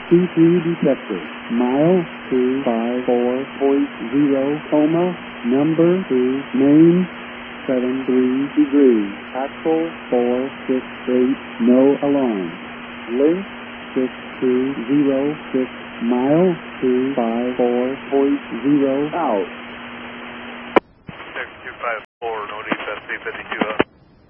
C3 detected. Mile 254.0, coma, number 2, main, 73 degrees, axle 468, no alarm. Link 6206, mile 254.0, out. 6254, no defense, 52 up.